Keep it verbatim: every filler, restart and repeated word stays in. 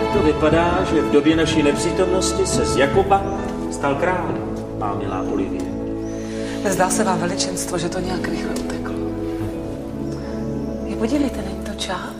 to vypadá, že v době naší nepřítomnosti se z Jakoba stal král, má milá Olivie. Nezdá se vám, veličenstvo, že to nějak rychle uteklo? Je, podívejte, není to čas?